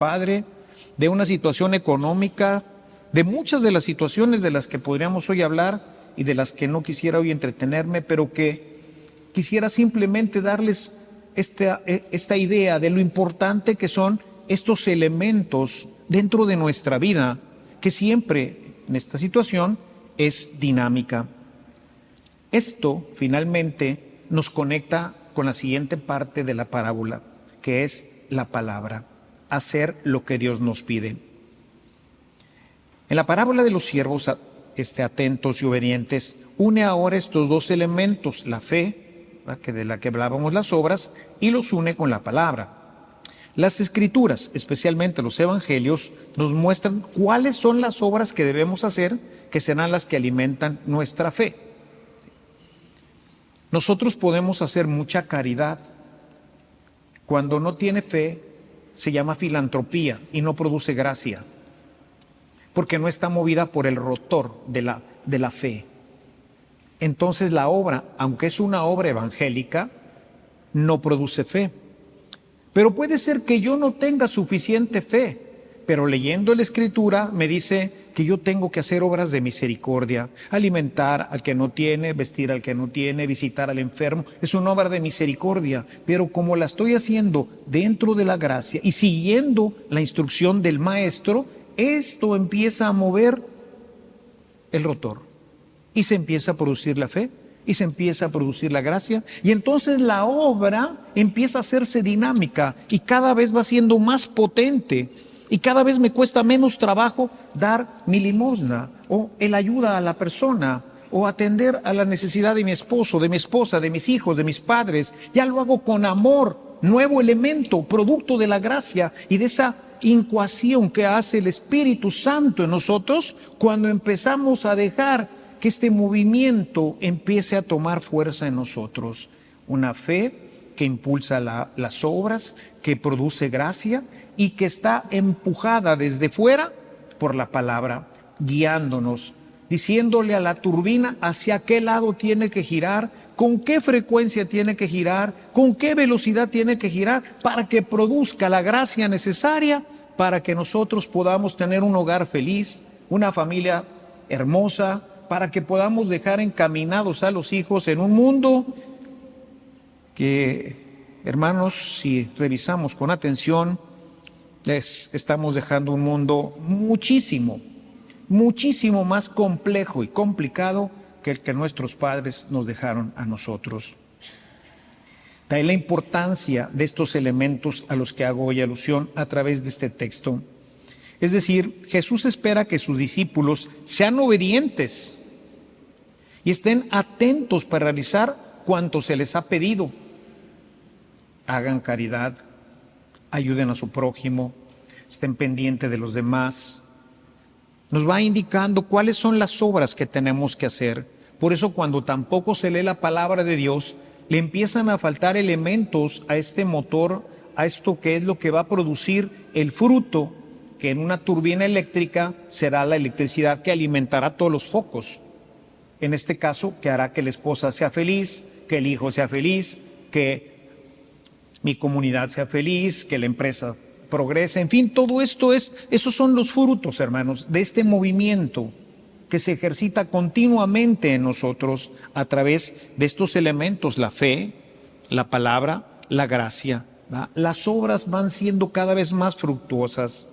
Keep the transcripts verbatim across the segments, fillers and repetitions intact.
padre, de una situación económica, de muchas de las situaciones de las que podríamos hoy hablar y de las que no quisiera hoy entretenerme, pero que quisiera simplemente darles esta, esta idea de lo importante que son estos elementos dentro de nuestra vida, que siempre en esta situación es dinámica. Esto finalmente nos conecta con la siguiente parte de la parábola, que es la palabra, hacer lo que Dios nos pide. En la parábola de los siervos este, atentos y obedientes, une ahora estos dos elementos, la fe, que de la que hablábamos, las obras, y los une con la palabra. Las Escrituras, especialmente los Evangelios, nos muestran cuáles son las obras que debemos hacer, que serán las que alimentan nuestra fe. Nosotros podemos hacer mucha caridad. Cuando no tiene fe, se llama filantropía y no produce gracia, porque no está movida por el rotor de la, de la fe. Entonces la obra, aunque es una obra evangélica, no produce fe. Pero puede ser que yo no tenga suficiente fe, pero leyendo la Escritura me dice que yo tengo que hacer obras de misericordia, alimentar al que no tiene, vestir al que no tiene, visitar al enfermo. Es una obra de misericordia, pero como la estoy haciendo dentro de la gracia y siguiendo la instrucción del Maestro, esto empieza a mover el rotor y se empieza a producir la fe y se empieza a producir la gracia, y entonces la obra empieza a hacerse dinámica y cada vez va siendo más potente, y cada vez me cuesta menos trabajo dar mi limosna o el ayuda a la persona o atender a la necesidad de mi esposo, de mi esposa, de mis hijos, de mis padres. Ya lo hago con amor, nuevo elemento, producto de la gracia y de esa incuación que hace el Espíritu Santo en nosotros cuando empezamos a dejar que este movimiento empiece a tomar fuerza en nosotros. Una fe que impulsa la, las obras, que produce gracia y que está empujada desde fuera por la palabra, guiándonos, diciéndole a la turbina hacia qué lado tiene que girar, con qué frecuencia tiene que girar, con qué velocidad tiene que girar, para que produzca la gracia necesaria para que nosotros podamos tener un hogar feliz, una familia hermosa, para que podamos dejar encaminados a los hijos en un mundo que, hermanos, si revisamos con atención, les estamos dejando un mundo muchísimo, muchísimo más complejo y complicado que el que nuestros padres nos dejaron a nosotros. De ahí la importancia de estos elementos a los que hago hoy alusión a través de este texto. Es decir, Jesús espera que sus discípulos sean obedientes y estén atentos para realizar cuanto se les ha pedido. Hagan caridad, ayuden a su prójimo, estén pendientes de los demás. Nos va indicando cuáles son las obras que tenemos que hacer. Por eso cuando tampoco se lee la palabra de Dios, le empiezan a faltar elementos a este motor, a esto que es lo que va a producir el fruto, que en una turbina eléctrica será la electricidad que alimentará todos los focos. En este caso, que hará que la esposa sea feliz, que el hijo sea feliz, que mi comunidad sea feliz, que la empresa progrese. En fin, todo esto es, esos son los frutos, hermanos, de este movimiento que se ejercita continuamente en nosotros a través de estos elementos, la fe, la palabra, la gracia, ¿va? Las obras van siendo cada vez más fructuosas.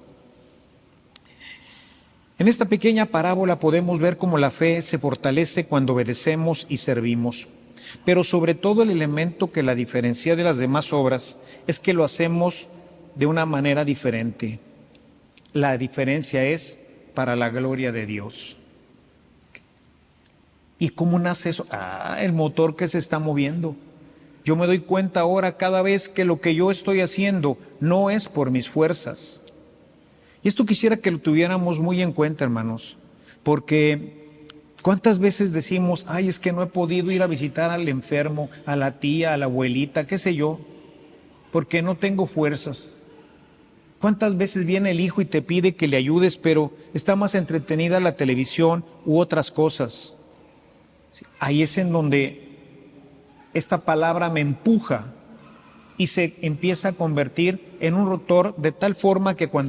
En esta pequeña parábola podemos ver cómo la fe se fortalece cuando obedecemos y servimos. Pero sobre todo el elemento que la diferencia de las demás obras es que lo hacemos de una manera diferente. La diferencia es para la gloria de Dios. ¿Y cómo nace eso? Ah, el motor que se está moviendo. Yo me doy cuenta ahora cada vez que lo que yo estoy haciendo no es por mis fuerzas. Y esto quisiera que lo tuviéramos muy en cuenta, hermanos, porque ¿cuántas veces decimos, ay, es que no he podido ir a visitar al enfermo, a la tía, a la abuelita, qué sé yo, porque no tengo fuerzas? ¿Cuántas veces viene el hijo y te pide que le ayudes, pero está más entretenida la televisión u otras cosas? Ahí es en donde esta palabra me empuja y se empieza a convertir en un rotor de tal forma que cuando